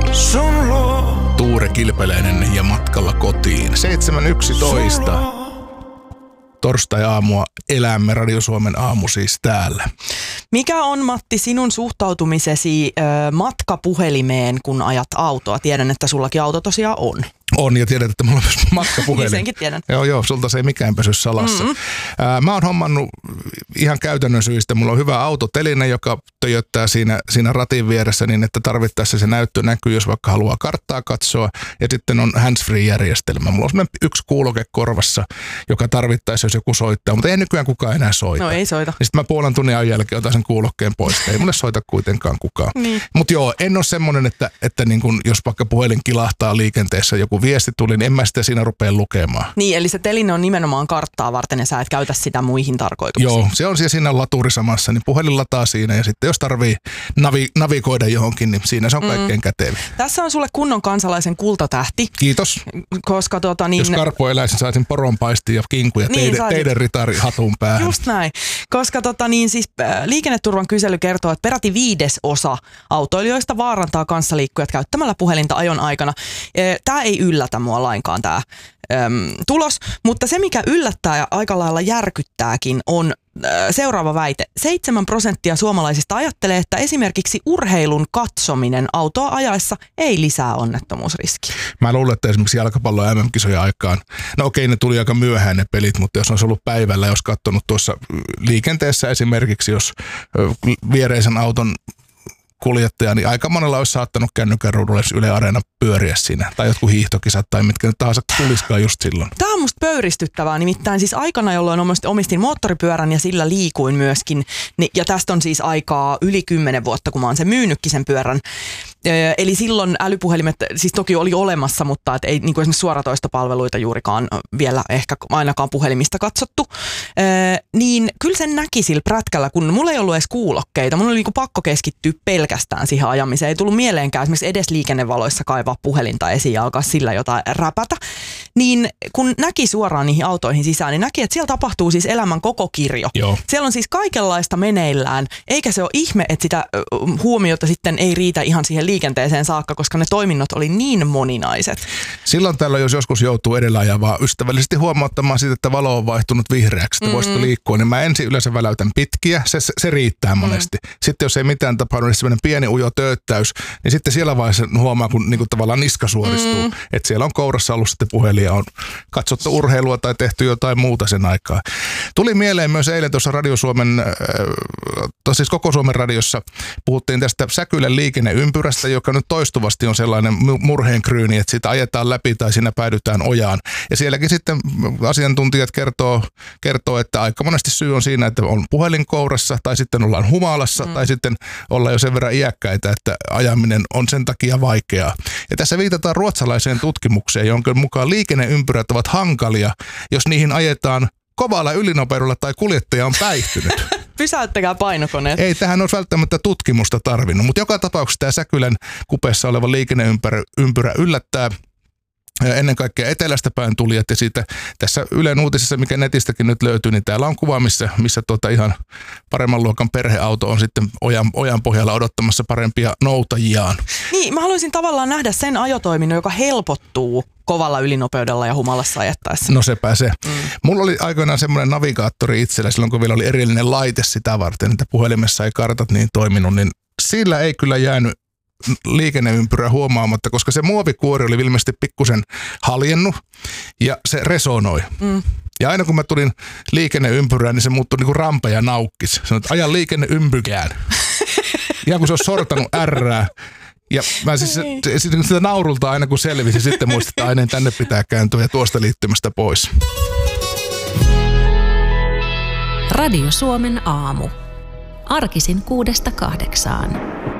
sun luo. Tuure Kilpeläinen ja Matkalla kotiin. 7.11. Torstai-aamua elämme, Radio Suomen aamu siis täällä. Mikä on, Matti, sinun suhtautumisesi matkapuhelimeen, kun ajat autoa? Tiedän, että sullakin auto tosiaan on. On, ja tiedät, että mulla on myös matkapuhelin. Niin senkin tiedän. Joo, sulta se ei mikään pysy salassa. Mä oon hommannut ihan käytännön syistä. Mulla on hyvä autoteline, joka töjöttää siinä ratin vieressä niin, että tarvittaessa se näyttö näkyy, jos vaikka haluaa karttaa katsoa. Ja sitten on hands-free-järjestelmä. Mulla on semmoinen yksi kuuloke korvassa, joka tarvittaessa, jos joku soittaa. Mutta ei nykyään kukaan enää soita. No ei soita. Ja sitten mä puolen tunnin ajan jälkeen otan sen kuulokkeen pois. Ei mulle soita kuitenkaan kukaan. Niin. Mutta joo, en ole semmoinen, että niin kun, jos vaikka puhelin kilahtaa liikenteessä, joku viesti tuli, niin en mä sitä siinä rupea lukemaan. Niin, eli se teline on nimenomaan karttaa varten ja sä et käytä sitä muihin tarkoituksiin. Joo, se on siinä laturi samassa, niin puhelin lataa siinä ja sitten jos tarvii navigoida johonkin, niin siinä se on kaikkein kätevin. Tässä on sulle kunnon kansalaisen kultatähti. Kiitos. Koska jos Karpo eläisi, saisin poronpaistia ja kinkuja niin, teidän ritari hatun päähän. Just näin. Koska siis Liikenneturvan kysely kertoo, että peräti 5% autoilijoista vaarantaa kanssaliikkujat käyttämällä puhelinta ajon aikana. Tämä ei yllätä mua lainkaan tämä tulos, mutta se mikä yllättää ja aika lailla järkyttääkin on seuraava väite. 7% suomalaisista ajattelee, että esimerkiksi urheilun katsominen autoa ajaessa ei lisää onnettomuusriskiä. Mä luulen, että esimerkiksi jalkapallon MM-kisojen aikaan, no okei, ne tuli aika myöhään ne pelit, mutta jos olisi ollut päivällä, jos katsonut tuossa liikenteessä esimerkiksi, jos viereisen auton kuljettaja, niin aika monella olisi saattanut kännykän ruudulle Yle Areena pyöriä siinä. Tai jotkut hiihtokisat tai mitkä nyt tahansa tuliskaan just silloin. Tämä on musta pöyristyttävää. Nimittäin siis aikana, jolloin omistin moottoripyörän ja sillä liikuin myöskin. Ja tästä on siis aikaa yli 10 vuotta, kun mä oon sen myynytkin sen pyörän. Eli silloin älypuhelimet siis toki oli olemassa, mutta et ei niin kuin esimerkiksi suoratoistopalveluita juurikaan vielä ehkä ainakaan puhelimista katsottu. Niin kyllä sen näki sillä prätkällä, kun mulla ei ollut edes kuulokkeita. Mun oli niin kuin pakko keskittyä pelkästään siihen ajamiseen. Ei tullut mieleenkään esimerkiksi edes liikennevaloissa kaivaa puhelinta esiin ja alkaa sillä jotain räpätä. Niin kun näki suoraan niihin autoihin sisään, niin näki, että siellä tapahtuu siis elämän koko kirjo. Joo. Siellä on siis kaikenlaista meneillään, eikä se ole ihme, että sitä huomiota sitten ei riitä ihan siihen liikenteeseen saakka, koska ne toiminnot oli niin moninaiset. Silloin tällä, jos joskus joutuu edellä ajavaa ystävällisesti huomauttamaan siitä, että valo on vaihtunut vihreäksi, että voisitko liikkua, niin mä ensin yleensä väläytän pitkiä, se riittää monesti. Sitten jos ei mitään tapahdu, niin semmoinen pieni ujo tööttäys, niin sitten siellä vaiheessa huomaa, kun niinku tavallaan niska suoristuu, että siellä on kourassa ollut sitten puhelin ja on katsottu urheilua tai tehty jotain muuta sen aikaa. Tuli mieleen myös eilen tuossa Radio Suomen, siis koko Suomen radiossa puhuttiin tästä Säkylän liikenneympyrästä, joka nyt toistuvasti on sellainen murheenkryyni, että sitä ajetaan läpi tai siinä päädytään ojaan. Ja sielläkin sitten asiantuntijat kertoo, että aika monesti syy on siinä, että on puhelin kourassa tai sitten ollaan humalassa tai sitten ollaan jo sen verran iäkkäitä, että ajaminen on sen takia vaikeaa. Ja tässä viitataan ruotsalaiseen tutkimukseen, jonka mukaan liikenneympyrät ovat hankalia, jos niihin ajetaan kovalla ylinopeudella tai kuljettaja on päihtynyt. Pysäyttäkää painokoneet. Ei tähän olisi välttämättä tutkimusta tarvinnut, mutta joka tapauksessa tämä Säkylän kupeessa oleva liikenneympyrä yllättää ennen kaikkea etelästä päin tulijat ja siitä tässä Ylen uutisissa, mikä netistäkin nyt löytyy, niin täällä on kuva, missä ihan paremman luokan perheauto on sitten ojan pohjalla odottamassa parempia noutajiaan. Niin, mä haluaisin tavallaan nähdä sen ajotoiminnon, joka helpottuu kovalla ylinopeudella ja humalassa ajettaessa. No sepä se. Mulla oli aikoinaan semmoinen navigaattori itsellä, silloin kun vielä oli erillinen laite sitä varten, että puhelimessa ei kartat niin toiminut, niin sillä ei kyllä jäänyt liikenneympyrä huomaamatta, koska se muovikuori oli ilmeisesti pikkusen haljennut ja se resonoi. Ja aina kun mä tulin liikenneympyrään, niin se muuttui niin kuin rampa ja naukkis. Sanoin, että ajan liikenneympykään. Ihan kun se olisi sortanut ärrää. Ja mä siis sitä naurulta aina kun selvisin, sitten muistin, että aina tänne pitää kääntyä ja tuosta liittymästä pois. Radio Suomen aamu. Arkisin 6–8.